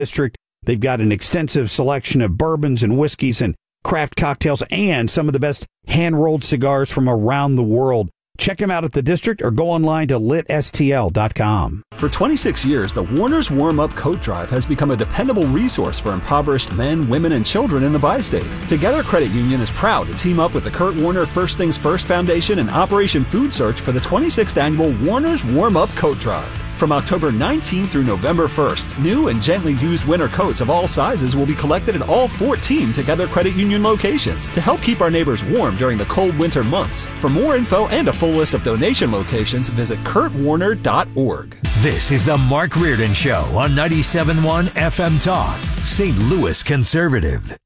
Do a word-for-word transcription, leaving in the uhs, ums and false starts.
District. They've got an extensive selection of bourbons and whiskeys and craft cocktails and some of the best hand-rolled cigars from around the world. Check them out at the District or go online to lit s t l dot com. For twenty-six years, the Warner's Warm-Up Coat Drive has become a dependable resource for impoverished men, women, and children in the bi-state. Together Credit Union is proud to team up with the Kurt Warner First Things First Foundation and Operation Food Search for the twenty-sixth annual Warner's Warm-Up Coat Drive. From October nineteenth through November first, new and gently used winter coats of all sizes will be collected at all fourteen Together Credit Union locations to help keep our neighbors warm during the cold winter months. For more info and a full list of donation locations, visit kurt warner dot org. This is the Mark Reardon Show on ninety-seven point one F M Talk, Saint Louis Conservative.